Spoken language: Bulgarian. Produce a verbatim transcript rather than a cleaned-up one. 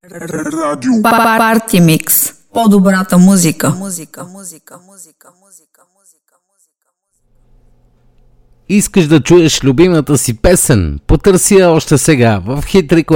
Радио Парти Микс. По-добрата музика. Музика, музика, музика, музика, музика. Искаш да чуеш любимата си песен? Потърси я още сега в Хит